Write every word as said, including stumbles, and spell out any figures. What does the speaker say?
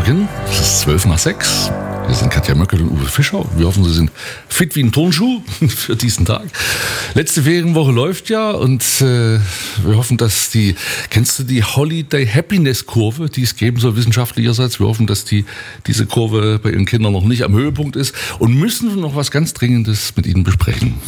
Morgen. Es ist zwölf nach sechs. Wir sind Katja Möckel und Uwe Fischer. Wir hoffen, Sie sind fit wie ein Turnschuh für diesen Tag. Letzte Ferienwoche läuft ja und äh, wir hoffen, dass die, kennst du die Holiday Happiness Kurve, die es geben soll wissenschaftlicherseits? Wir hoffen, dass die, diese Kurve bei Ihren Kindern noch nicht am Höhepunkt ist und müssen noch was ganz Dringendes mit Ihnen besprechen.